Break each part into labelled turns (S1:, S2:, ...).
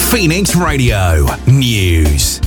S1: Phoenix Radio News.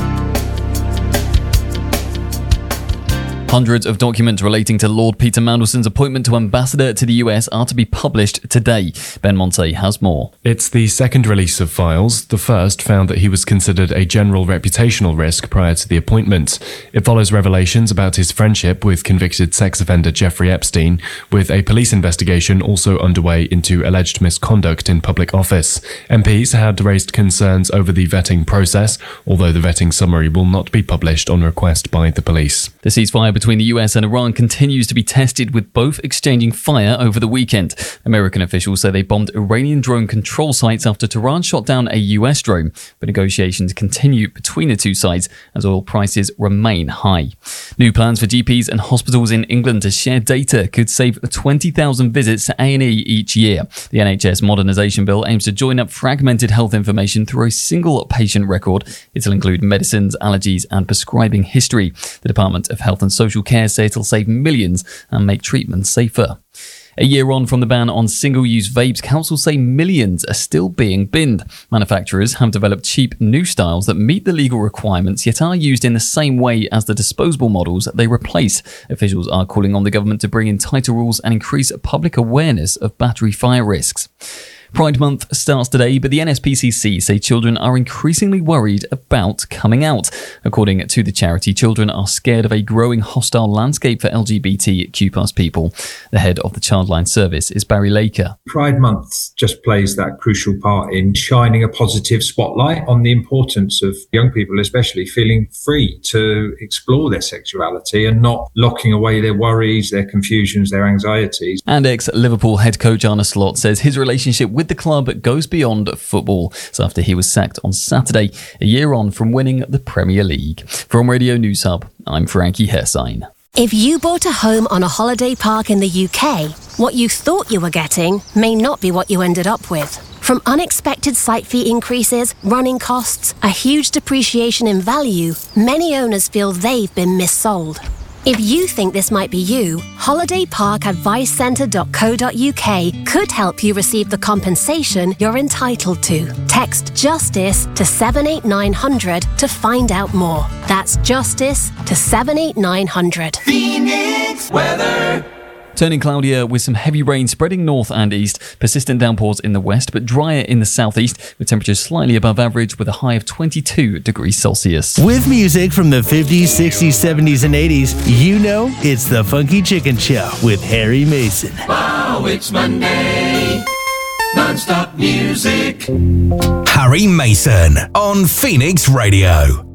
S2: Hundreds of documents relating to Lord Peter Mandelson's appointment to ambassador to the US are to be published today. Ben Monte has more.
S3: It's the second release of files. The first found that he was considered a general reputational risk prior to the appointment. It follows revelations about his friendship with convicted sex offender Jeffrey Epstein, with a police investigation also underway into alleged misconduct in public office. MPs had raised concerns over the vetting process, although the vetting summary will not be published on request by the police.
S2: The ceasefire between the US and Iran continues to be tested, with both exchanging fire over the weekend. American officials say they bombed Iranian drone control sites after Tehran shot down a US drone, but negotiations continue between the two sides as oil prices remain high. New plans for GPs and hospitals in England to share data could save 20,000 visits to A&E each year. The NHS Modernisation Bill aims to join up fragmented health information through a single patient record. It'll include medicines, allergies and prescribing history. The Department of Health and Social Care say it'll save millions and make treatment safer. A year on from the ban on single-use vapes, councils say millions are still being binned. Manufacturers have developed cheap new styles that meet the legal requirements, yet are used in the same way as the disposable models they replace. Officials are calling on the government to bring in tighter rules and increase public awareness of battery fire risks. Pride Month starts today, but the NSPCC say children are increasingly worried about coming out. According to the charity, children are scared of a growing hostile landscape for LGBTQ+ people. The head of the Childline Service is Barry Laker.
S4: Pride Month just plays that crucial part in shining a positive spotlight on the importance of young people, especially feeling free to explore their sexuality and not locking away their worries, their confusions, their anxieties.
S2: And ex-Liverpool head coach Arne Slot says his relationship with the club goes beyond football. So after he was sacked on Saturday, a year on from winning the Premier League. From Radio News Hub, I'm Frankie Hersign.
S5: If you bought a home on a holiday park in the UK, what you thought you were getting may not be what you ended up with. From unexpected site fee increases, running costs, a huge depreciation in value, many owners feel they've been missold. If you think this might be you, holidayparkadvicecentre.co.uk could help you receive the compensation you're entitled to. Text JUSTICE to 78900 to find out more. That's JUSTICE to 78900.
S1: Phoenix weather.
S2: Turning cloudier with some heavy rain spreading north and east, persistent downpours in the west, but drier in the southeast, with temperatures slightly above average with a high of 22 degrees Celsius.
S6: With music from the 50s, 60s, 70s, and 80s, you know it's the Funky Chicken Show with Harry Mason.
S1: Wow, it's Monday. Non-stop music. Harry Mason on Phoenix Radio.